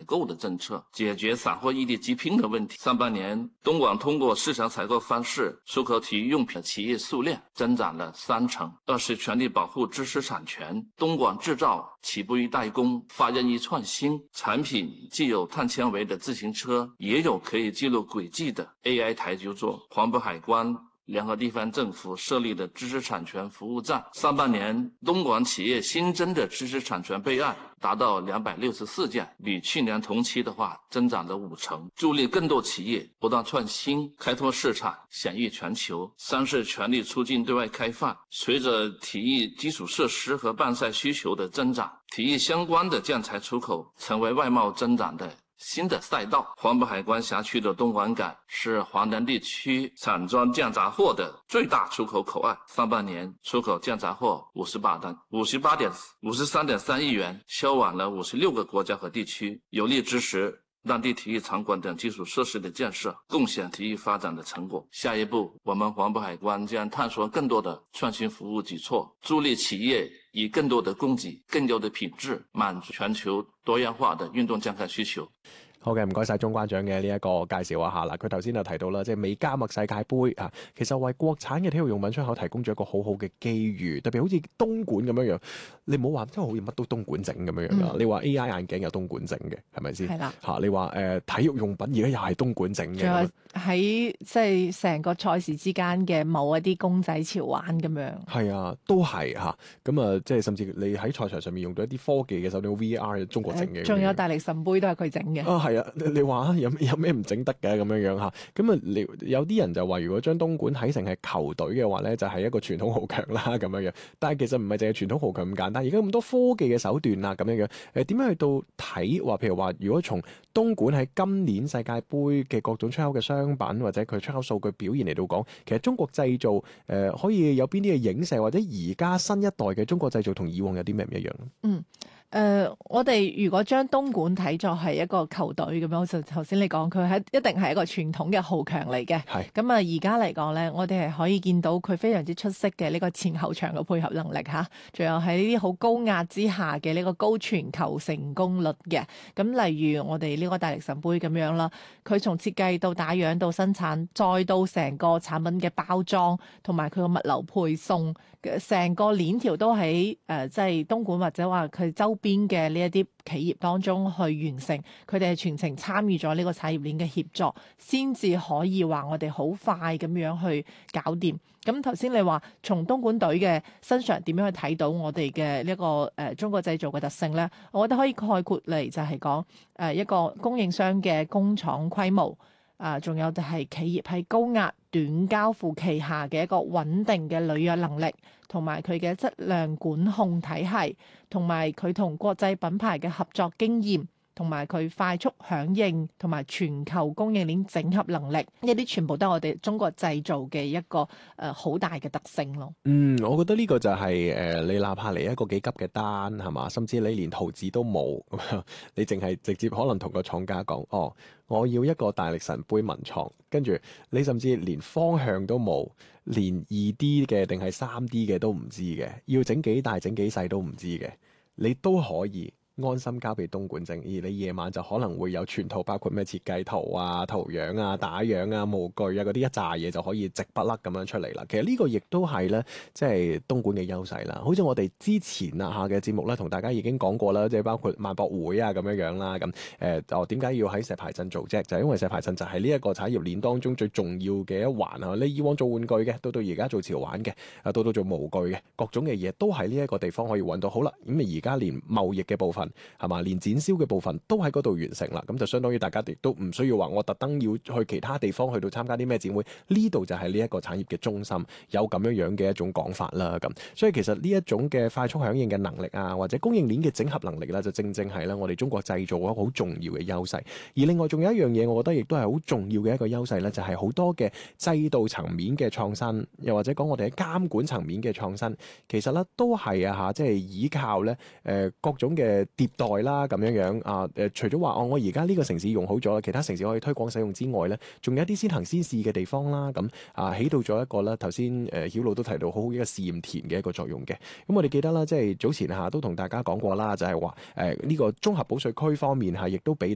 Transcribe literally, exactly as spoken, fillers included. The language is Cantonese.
购的政策，解决散货异地积拼的问题。上半年，东莞通过市场采购方式出口体育用品的企业数量增长了三成。二是全力保护知识产权，东莞制造起步于代工，发源于创新，产品既有碳纤维的自行车，也有可以记录轨迹的 A I 台球座。黄埔海关联合地方政府设立的知识产权服务站，上半年东莞企业新增的知识产权备案达到两百六十四件，比去年同期的话增长了五成，助力更多企业不断创新，开拓市场，享誉全球。三是全力促进对外开放，随着体育基础设施和办赛需求的增长，体育相关的建材出口成为外贸增长的新的赛道。黄埔海关辖区的东莞港是华南地区散装建杂货的最大出口口岸，上半年出口建杂货五十八单五十八点五十三点三亿元，销往了五十六个国家和地区，有力支持当地体育场馆等基础设施的建设，贡献体育发展的成果。下一步，我们黄埔海关将探索更多的创新服务举措，助力企业以更多的供给、更优的品質，滿足全球多樣化的運動健康需求。 好嘅，唔該晒鍾關長嘅呢一個介紹一下啦。佢頭先就提到啦，即係美加墨世界盃啊，其實為國產嘅體育用品出口提供咗一個好好嘅機遇，特別好似東莞咁樣樣，你唔好話真係好似乜都東莞整咁樣樣啦。你話 A I 眼鏡有東莞整嘅，係咪先？係啦。嚇，你話誒、呃、體育用品而家又係東莞整嘅。仲有喺即係成個賽事之間嘅某一啲公仔潮玩咁樣。係啊，都係嚇。咁啊，即係甚至你喺賽場上面用到一啲科技嘅手錶 V R 中國整嘅。 仲有大力神杯都係佢整嘅。 係啊，你話有有咩唔整得嘅咁樣樣嚇？咁啊，你有啲人就話，如果將東莞睇成係球隊嘅話咧，就係、是、一個傳統豪強啦咁樣樣。但係其實唔係淨係傳統豪強咁簡單，而家咁多科技嘅手段啊咁樣樣。誒點樣去到睇話？譬如話，如果從東莞喺今年世界盃嘅各種出口嘅商品或者佢出口數據表現嚟到講，其實中國製造誒、呃、可以有邊啲嘅影射，或者而家新一代嘅中國製造同以往有啲咩唔一樣？ 嗯。誒、呃，我哋如果將東莞睇作係一個球隊咁樣，好似頭先你講，佢係一定係一個傳統嘅豪強嚟嘅。係。咁啊，而家嚟講咧，我哋係可以見到佢非常之出色嘅呢個前後場嘅配合能力嚇，仲有喺呢啲好高壓之下嘅呢個高傳球成功率嘅。咁例如我哋呢個大力神杯咁樣啦，佢從設計到打樣到生產，再到成個產品嘅包裝同埋佢個物流配送，成個鏈條都喺誒即係東莞或者話佢周邊嘅呢一啲企業當中去完成，佢哋係全程參與咗呢個產業鏈嘅協作，先至可以話我哋好快咁樣去搞掂。咁頭先你話從東莞隊嘅身上點樣去睇到我哋嘅呢一個誒、呃、中國製造嘅特性咧？我覺得可以概括嚟就係講誒一個供應商嘅工廠規模。啊，仲有就係企業喺高壓短交付期下嘅一個穩定嘅履約能力，同埋佢嘅質量管控體系，同埋佢同國際品牌嘅合作經驗，同埋佢快速響應，同埋全球供應鏈整合能力，呢啲全部都係我哋中國製造嘅一個誒好、呃、大嘅特性咯。 嗯，我覺得呢個就係、是、誒、呃、你哪怕嚟一個幾急嘅單係嘛，甚至你連圖紙都冇，你淨係直接可能同個廠家講，哦，我要一個大力神杯文創，跟住你甚至連方向都冇，連二 D 嘅定係三 D 嘅都唔知嘅，要整幾大整幾細都唔知嘅，你都可以安心交俾東莞整，而你夜晚就可能會有全套，包括咩設計圖啊、圖樣啊、打樣啊、模具啊嗰啲一紮嘢就可以直不甩咁樣出嚟啦。其實呢個亦都係咧，即係東莞嘅優勢啦。好似我哋之前啊下嘅節目咧，同大家已經講過啦，即係包括萬博會啊咁樣樣啦。咁誒，就點解要喺石排鎮做啫？就係因為石排鎮就係呢一個產業鏈當中最重要嘅一環啊。你以往做玩具嘅，到到而家做潮玩嘅，啊到到做模具嘅，各種嘅嘢都喺呢一個地方可以揾到。好啦，咁啊而家連貿易嘅部分，係嘛？連展銷嘅部分都喺嗰度完成啦，咁就相當於大家亦都唔需要話我特登要去其他地方去到參加啲咩展會，呢度就係呢一個產業嘅中心，有咁樣樣嘅一種講法啦。咁所以其實呢一種嘅快速響應嘅能力啊，或者供應鏈嘅整合能力啦，就正正係啦我哋中國製造一個好重要嘅優勢。而另外仲有一樣嘢，我覺得亦都係好重要嘅一個優勢咧，就係好多嘅制度層面嘅創新，又或者講我哋喺監管層面嘅創新，其實咧都係啊嚇，即係依靠咧誒各種嘅迭代啦，咁樣樣啊誒，除咗話哦，我而家呢個城市用好咗，其他城市可以推廣使用之外咧，仲有一啲先行先試嘅地方啦，咁啊起到咗一個咧頭先誒曉露都提到好好一個試驗田嘅一個作用嘅。咁我哋記得啦，即係早前嚇都同大家講過啦，就係話誒呢個綜合保稅區方面係亦都俾